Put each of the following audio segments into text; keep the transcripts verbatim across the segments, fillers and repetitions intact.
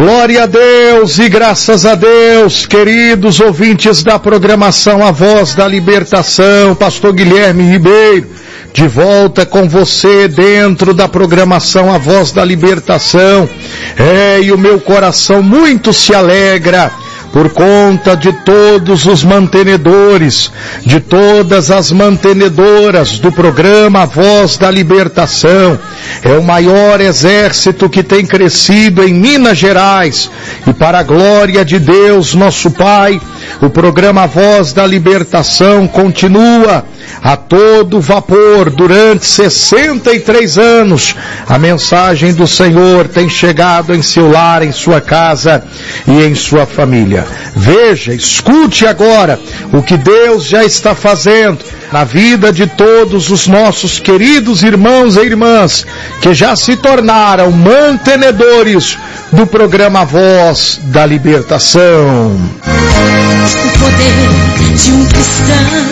Glória a Deus e graças a Deus, queridos ouvintes da programação A Voz da Libertação, Pastor Guilherme Ribeiro, de volta com você dentro da programação A Voz da Libertação. É, e o meu coração muito se alegra por conta de todos os mantenedores, de todas as mantenedoras do programa A Voz da Libertação. É o maior exército que tem crescido em Minas Gerais, e para a glória de Deus, nosso Pai, o programa A Voz da Libertação continua a todo vapor durante sessenta e três anos. A mensagem do Senhor tem chegado em seu lar, em sua casa e em sua família. Veja, escute agora o que Deus já está fazendo na vida de todos os nossos queridos irmãos e irmãs que já se tornaram mantenedores do programa Voz da Libertação. O poder de um cristão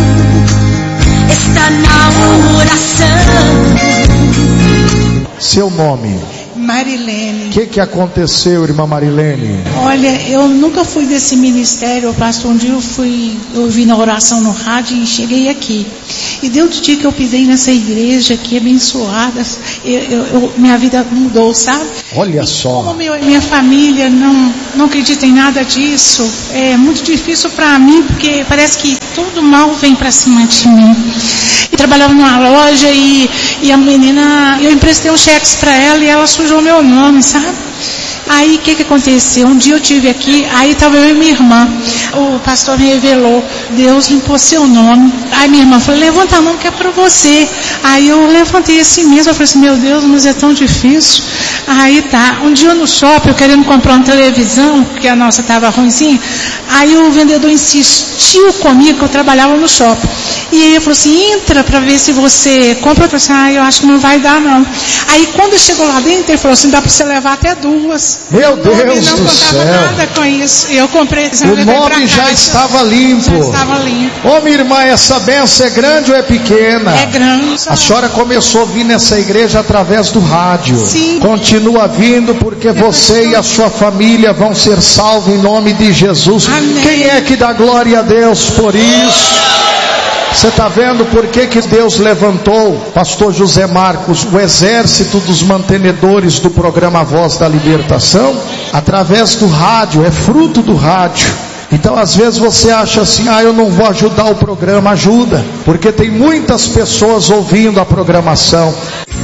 está na oração. Seu nome? Marilene. O que que aconteceu, irmã Marilene? Olha, eu nunca fui desse ministério, pastor. Um dia eu fui, eu ouvi na oração no rádio e cheguei aqui. E desde o dia que eu pisei nessa igreja aqui, abençoada, eu, eu, eu, minha vida mudou, sabe? Olha e só. Como meu, minha família não, não acredita em nada disso, é muito difícil para mim, porque parece que todo mal vem para cima de mim. Eu trabalhava numa loja e, e a menina, eu emprestei uns cheques para ela e ela sujou meu nome, sabe? Aí o que que aconteceu? Um dia eu tive aqui, aí estava eu e minha irmã. O pastor me revelou, Deus limpou seu nome. Aí minha irmã falou, levanta a mão que é para você. Aí eu levantei assim mesmo, eu falei assim, meu Deus, mas é tão difícil. Aí tá, um dia no shopping, eu querendo comprar uma televisão, porque a nossa estava ruimzinha. Aí o vendedor insistiu comigo, que eu trabalhava no shopping. E aí ele falou assim, entra para ver se você compra. Eu falei assim, ah, eu acho que não vai dar não. Aí quando chegou lá dentro, ele falou assim, dá para você levar até duas. Meu Deus não do contava céu. nada com isso. Eu comprei. O nome já estava limpo. Já estava limpo. Ô minha irmã, essa benção é grande ou é pequena? É grande. A senhora começou a vir nessa igreja através do rádio. Sim. Continua vindo porque você e a sua família vão ser salvos em nome de Jesus. Amém. Quem é que dá glória a Deus por isso? Você está vendo por que que Deus levantou, pastor José Marcos, o exército dos mantenedores do programa Voz da Libertação? Através do rádio, é fruto do rádio. Então às vezes você acha assim, ah, eu não vou ajudar o programa. Ajuda, porque tem muitas pessoas ouvindo a programação.